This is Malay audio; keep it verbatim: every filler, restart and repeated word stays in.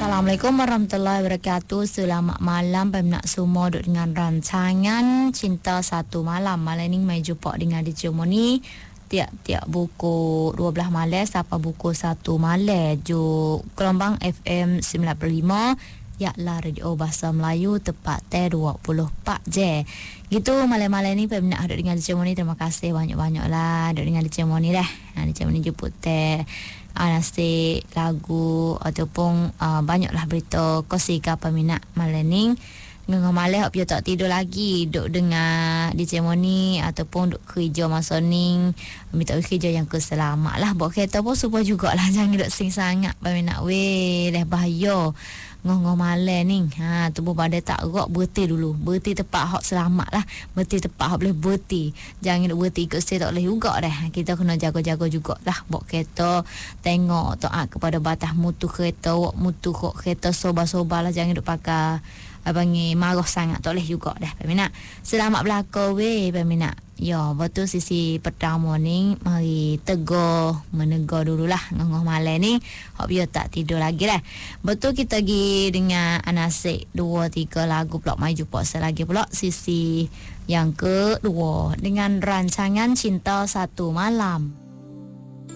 Assalamualaikum warahmatullahi wabarakatuh. Selamat malam peminat semua duduk dengan rancangan Cinta Satu Malam. Malam ni mai jumpa dengan D J Moni tiap-tiap buku dua belas malam sampai buku satu malam ju gelombang F M sembilan puluh lima yaklah radio bahasa Melayu tepat teh dua puluh empat jam. Gitu malam-malam ni peminat duduk dengan D J Moni, terima kasih banyak-banyak lah duduk dengan D J Moni dah. Nah, D J Moni jemput teh Uh, nasi, lagu ataupun uh, banyaklah berita kosika peminat malam ni. Ngengah malam hop yo tak tidur lagi duk dengar D J Moni ataupun duk kerja masa ni, minta kerja yang keselamat lah. Bawa kereta pun supaya jugalah jangan duk sing sangat peminat weh dah bahaya. Ngengah malam ni ha tubuh badan tak gerak, berhenti dulu, berhenti tepat hok selamat lah, berhenti tepat hok boleh berhenti, jangan duk berhenti ikut saya tak boleh juga dah. Kita kena jaga-jaga jugalah bawa kereta, tengok taat kepada batas mutu kereta, wak mutu kok kereta sobar-sobar lah, jangan duk pakai abangi marah sangat, tak boleh juga dah peminat. Selamat belaka weh peminat. Ya, betul sisi pertama ni mari tegur menegur dululah ngah malam ni. Hop biar tak tidur lagi dah. Betul kita pergi dengan anasik dua tiga lagu pula mai jumpa selagi pula sisi yang kedua dengan rancangan Cinta Satu Malam.